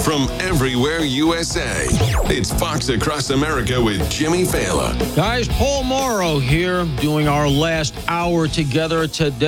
from everywhere USA. It's Fox Across America with Jimmy Fallon. Guys, Paul Morrow here doing our last hour together today.